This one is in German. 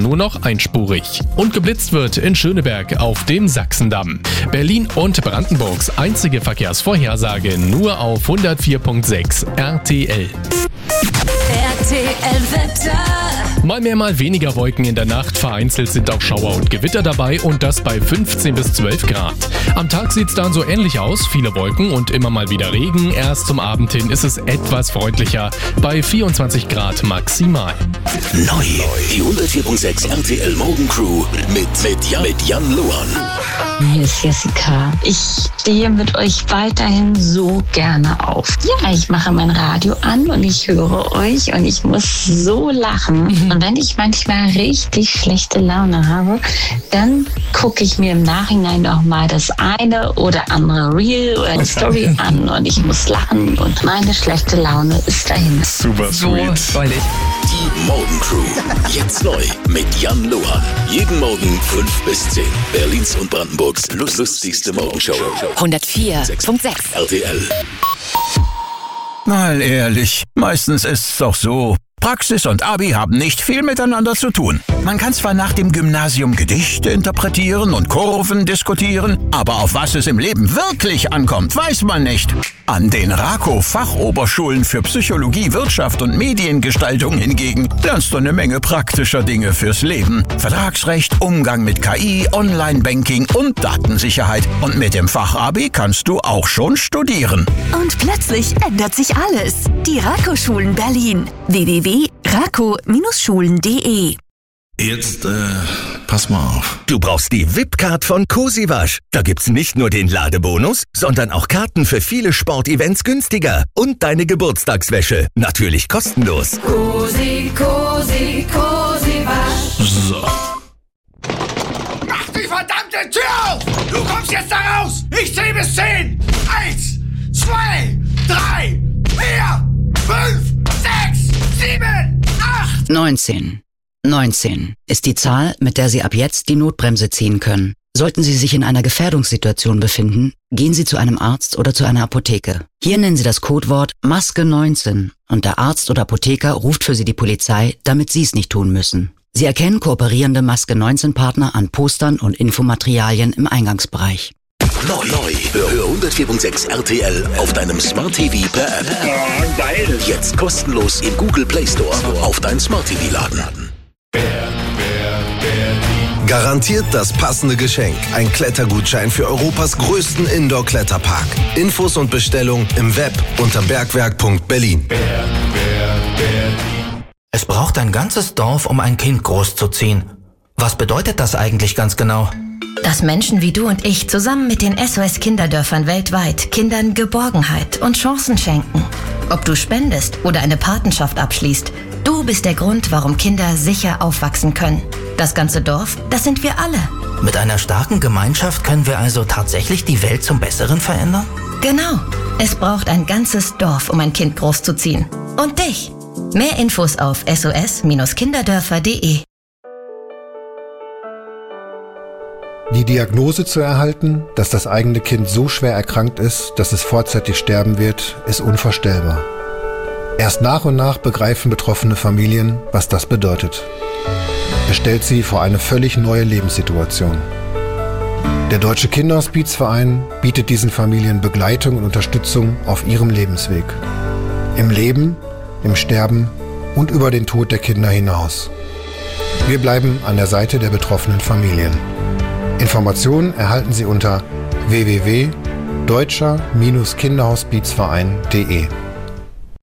nur noch einspurig. Und geblitzt wird in Schöneberg auf dem Sachsendamm. Berlin und Brandenburgs einzige Verkehrsvorhersage nur auf 104.6 RTL. RTL Wetter. Mal mehr, mal weniger Wolken in der Nacht. Vereinzelt sind auch Schauer und Gewitter dabei und das bei 15 bis 12 Grad. Am Tag sieht's dann so ähnlich aus. Viele Wolken und immer mal wieder Regen. Erst zum Abend hin ist es etwas freundlicher bei 24 Grad maximal. Neu. Die 104.6 RTL Morgencrew mit Jan Luan. Hier ist Jessica. Ich stehe mit euch weiterhin so gerne auf. Ja, ich mache mein Radio an und ich höre euch und ich muss so lachen. Und wenn ich manchmal richtig schlechte Laune habe, dann gucke ich mir im Nachhinein noch mal das eine oder andere Reel oder eine Story an und ich muss lachen und meine schlechte Laune ist dahin. Super sweet. Freulich. Die Morgencrew. Jetzt neu mit Jan Luan. Jeden Morgen 5 bis 10. Berlins und Brandenburgs lustigste Morgenshow. 104.6 RTL. Mal ehrlich, meistens ist's doch so. Praxis und Abi haben nicht viel miteinander zu tun. Man kann zwar nach dem Gymnasium Gedichte interpretieren und Kurven diskutieren, aber auf was es im Leben wirklich ankommt, weiß man nicht. An den RAKO-Fachoberschulen für Psychologie, Wirtschaft und Mediengestaltung hingegen lernst du eine Menge praktischer Dinge fürs Leben. Vertragsrecht, Umgang mit KI, Online-Banking und Datensicherheit. Und mit dem Fachabi kannst du auch schon studieren. Und plötzlich ändert sich alles. Die RAKO-Schulen Berlin. www.rako-schulen.de. Jetzt, pass mal auf. Du brauchst die VIP-Card von Cosiwasch. Da gibt's nicht nur den Ladebonus, sondern auch Karten für viele Sportevents günstiger. Und deine Geburtstagswäsche. Natürlich kostenlos. Cosiwasch. So. Mach die verdammte Tür auf! Du kommst jetzt da raus! Ich zähle bis 10! 1, 2, 3, 4, 5, 6, 7, 8! 19 ist die Zahl, mit der Sie ab jetzt die Notbremse ziehen können. Sollten Sie sich in einer Gefährdungssituation befinden, gehen Sie zu einem Arzt oder zu einer Apotheke. Hier nennen Sie das Codewort Maske 19 und der Arzt oder Apotheker ruft für Sie die Polizei, damit Sie es nicht tun müssen. Sie erkennen kooperierende Maske 19 Partner an Postern und Infomaterialien im Eingangsbereich. Neu. Hör 104.6 RTL auf deinem Smart TV per App. Geil! Jetzt kostenlos im Google Play Store auf dein Smart TV laden. Garantiert das passende Geschenk. Ein Klettergutschein für Europas größten Indoor-Kletterpark. Infos und Bestellung im Web unter bergwerk.berlin. Es braucht ein ganzes Dorf, um ein Kind großzuziehen. Was bedeutet das eigentlich ganz genau? Dass Menschen wie du und ich zusammen mit den SOS-Kinderdörfern weltweit Kindern Geborgenheit und Chancen schenken. Ob du spendest oder eine Patenschaft abschließt, du bist der Grund, warum Kinder sicher aufwachsen können. Das ganze Dorf, das sind wir alle. Mit einer starken Gemeinschaft können wir also tatsächlich die Welt zum Besseren verändern? Genau. Es braucht ein ganzes Dorf, um ein Kind großzuziehen. Und dich. Mehr Infos auf sos-kinderdörfer.de. Die Diagnose zu erhalten, dass das eigene Kind so schwer erkrankt ist, dass es vorzeitig sterben wird, ist unvorstellbar. Erst nach und nach begreifen betroffene Familien, was das bedeutet. Es stellt sie vor eine völlig neue Lebenssituation. Der Deutsche Kinderhospizverein bietet diesen Familien Begleitung und Unterstützung auf ihrem Lebensweg. Im Leben, im Sterben und über den Tod der Kinder hinaus. Wir bleiben an der Seite der betroffenen Familien. Informationen erhalten Sie unter www.deutscher-kinderhospizverein.de.